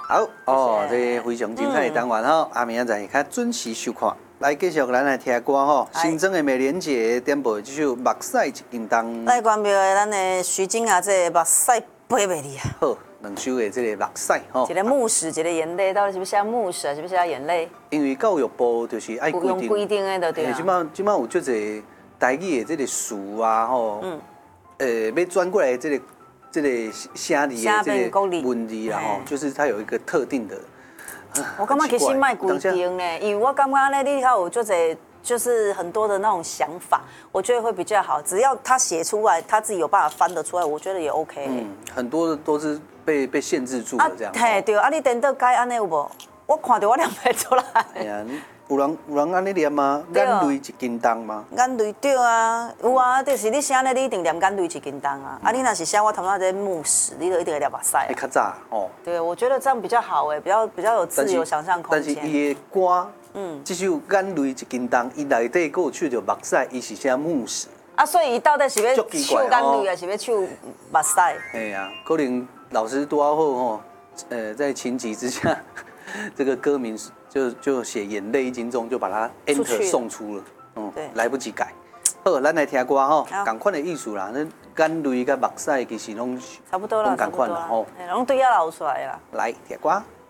好哦，这非常精彩的单元吼，阿明仔较准时收看。来继续咱来听歌吼，新增的美莲姐点播这首《目屎一斤重》。 来关庙的咱的徐静啊，这目屎飞袂离啊。 好，两首的这个目屎吼。 一个慕屎，一个眼泪，到底是不是写慕屎，是不是写眼泪？ 因为教育部就是爱规定， 规定的对啊。 即摆有足侪台语的这个词啊吼，要转过来这个声字的这个文字啊吼，就是它有一个特定的。 我感觉其实卖规定呢，因为我感觉呢，你较有就是很多的那种想法，我觉得会比较好。只要他写出来，他自己有办法翻得出来，我觉得也 OK。 很多的都是被限制住的这样。 嘿，对，啊，你等到改安尼有无？我看到我念不出来。 哎呀，有人安尼念吗？眼泪一斤重吗？ 眼泪对啊，有啊，就是你写呢，你一定念眼泪一斤重啊。啊，你若是写我头先在慕屎，你就一定会念目屎。 会较早哦。 对，我觉得这样比较好哎，比较有自由想象空间。 但是伊的歌，这首眼泪一斤重，伊内底佫有唱着目屎，伊是写慕屎。 啊，所以伊到底是要唱眼泪，还是要唱目屎？ 哎呀，可能老师多好吼，在情急之下，这个歌名就写眼泪一斤重，就把它 enter 送出了，对，来不及改。好，咱来听歌吼，同款的艺术啦，那眼泪甲目屎其实拢差不多啦， 同款啦吼， 拢对啊流出来啦。 来听歌。